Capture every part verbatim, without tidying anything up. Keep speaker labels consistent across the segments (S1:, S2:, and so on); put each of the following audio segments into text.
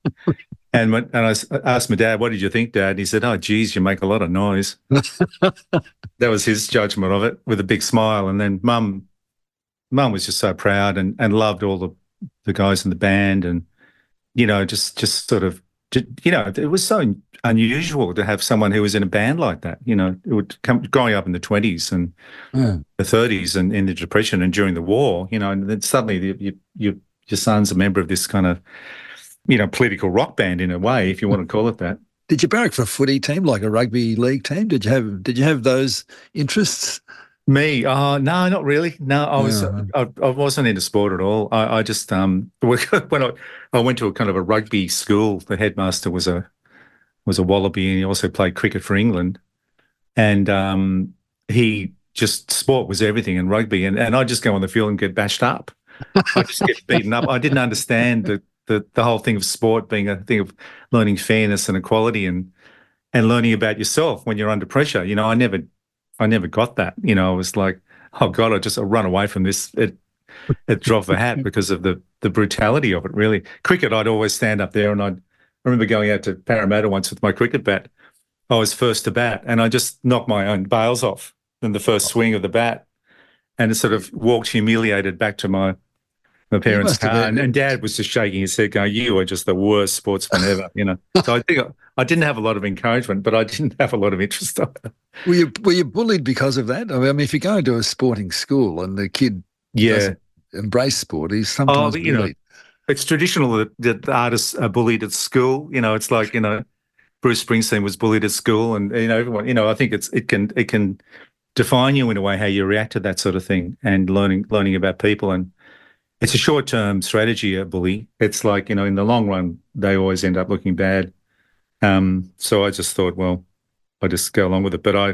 S1: And when, and I s- I asked my dad, "What did you think, Dad?" And he said, "Oh, geez, you make a lot of noise." That was his judgment of it, with a big smile. And then Mum, Mum was just so proud and and loved all the the guys in the band, and you know, just just sort of, you know, it was so unusual to have someone who was in a band like that. You know, it would come growing up in the twenties and
S2: Yeah.
S1: the thirties and in the Depression and during the war. You know, and then suddenly you, you, you your son's a member of this kind of, you know, political rock band in a way, if you want to call it that.
S2: Did you barrack for a footy team, like a rugby league team? Did you have Did you have those interests?
S1: Me, uh, no, not really. No, I was,
S2: Yeah.
S1: I, I wasn't into sport at all. I, I just, um, when I, I went to a kind of a rugby school, the headmaster was a was a Wallaby, and he also played cricket for England. And um, he just sport was everything in rugby, and and I just go on the field and get bashed up. I just get beaten up. I didn't understand the the the whole thing of sport being a thing of learning fairness and equality, and and learning about yourself when you're under pressure. You know, I never I never got that. You know, I was like, oh God, I just I run away from this at, at drop of a hat because of the the brutality of it, really. Cricket, I'd always stand up there, and I'd I remember going out to Parramatta once with my cricket bat. I was first to bat, and I just knocked my own bails off in the first swing of the bat, and sort of walked humiliated back to my my
S2: You
S1: parents'
S2: must have
S1: car, and, and
S2: been.
S1: Dad was just shaking his head, going, "You are just the worst sportsman ever," you know. So I think I, I didn't have a lot of encouragement, but I didn't have a lot of interest either.
S2: Were you Were you bullied because of that? I mean, if you go into a sporting school and the kid
S1: Yeah.
S2: doesn't embrace sport, he's
S1: Oh,
S2: sometimes
S1: but, you know,
S2: bullied.
S1: it's traditional that, that the artists are bullied at school. You know, it's like, you know, Bruce Springsteen was bullied at school, and you know, everyone. You know, I think it's it can it can define you in a way how you react to that sort of thing, and learning learning about people. And it's a short term strategy, a bully. It's like, you know, in the long run, they always end up looking bad. Um, so I just thought, well, I just go along with it. But I,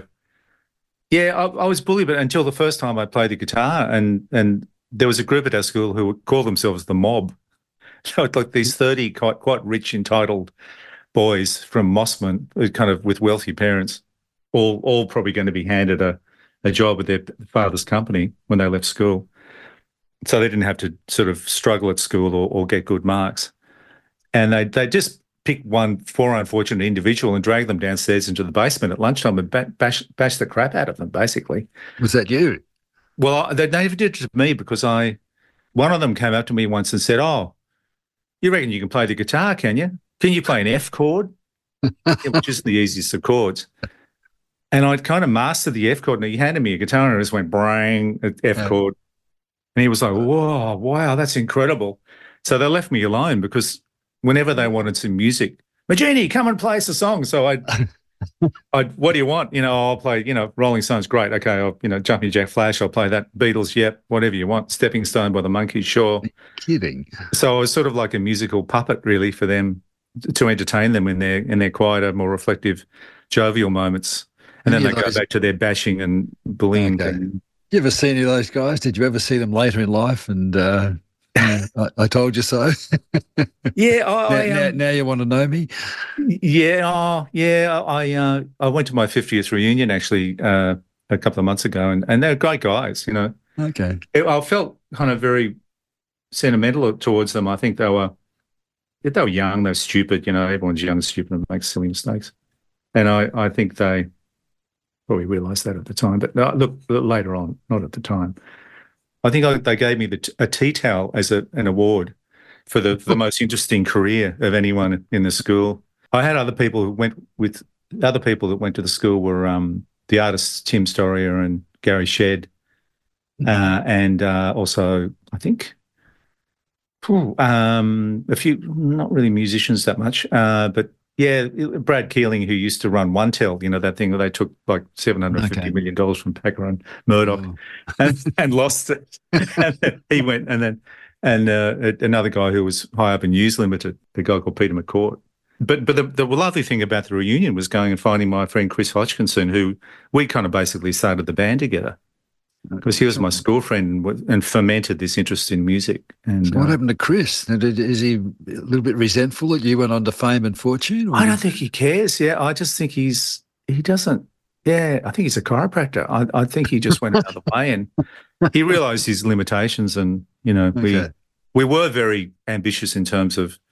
S1: yeah, I, I was bullied, but until the first time I played the guitar, and and there was a group at our school who would call themselves the Mob. So it's like these thirty quite quite rich, entitled boys from Mossman, who kind of with wealthy parents, all all probably going to be handed a, a job at their father's company when they left school. So they didn't have to sort of struggle at school, or, or get good marks. And they they just picked one poor unfortunate individual and dragged them downstairs into the basement at lunchtime and ba- bash bash the crap out of them, basically.
S2: Was that you?
S1: Well, they never did it to me, because I one of them came up to me once and said, "Oh, you reckon you can play the guitar, can you? Can you play an F chord?" Yeah, which isn't the easiest of chords. And I'd kind of mastered the F chord, and he handed me a guitar and I just went brang, F
S2: Uh,
S1: chord. And he was like, "Whoa, wow, that's incredible." So they left me alone, because whenever they wanted some music, "Magini, come and play us a song." So I'd, I'd, "What do you want?" You know, "I'll play, you know, Rolling Stones, great. Okay, I'll, you know, Jumping Jack Flash, I'll play that. Beatles, yep, whatever you want. Stepping Stone by the Monkees, sure."
S2: Kidding.
S1: So I was sort of like a musical puppet, really, for them, to entertain them in their in their quieter, more reflective, jovial moments. And
S2: And
S1: then
S2: you
S1: they go
S2: those
S1: back to their bashing and bullying
S2: Okay.
S1: thing.
S2: You ever see any of those guys? Did you ever see them later in life? And uh, yeah, I, I told you so.
S1: Yeah, I,
S2: Now,
S1: I
S2: now,
S1: um,
S2: now you want to know me?
S1: yeah, oh, yeah, I uh, I went to my fiftieth reunion actually uh, a couple of months ago, and and they're great guys. You know,
S2: Okay.
S1: It- I felt kind of very sentimental towards them. I think they were they were young, they were stupid. You know, everyone's young and stupid and makes silly mistakes. And I I think they probably realised that at the time, but no, look, later on, not at the time. I think I, they gave me the, a tea towel as a, an award for the, the most interesting career of anyone in the school. I had other people who went with other people that went to the school were um, the artists Tim Storia and Gary Shedd, uh, and uh, also I think phew, um, a few, not really musicians that much, uh, but yeah, Brad Keeling, who used to run OneTel, you know, that thing where they took like seven hundred fifty
S2: Okay.
S1: million dollars from Packer and Murdoch,
S2: Oh,
S1: and, and lost it. And then he went, and then and uh, another guy who was high up in News Limited, the guy called Peter McCourt. But but the, the lovely thing about the reunion was going and finding my friend Chris Hodgkinson, who we kind of basically started the band together, because he was my school friend, and, and fermented this interest in music. And
S2: so what
S1: uh,
S2: happened to Chris? Now, did- Is he a little bit resentful that you went on to fame and fortune? Or
S1: I don't
S2: did,
S1: think he cares. Yeah, I just think he's he doesn't. Yeah, I think he's a chiropractor. I, I think he just went another way, and he realised his limitations. And you know, we
S2: okay.
S1: we were very ambitious in terms of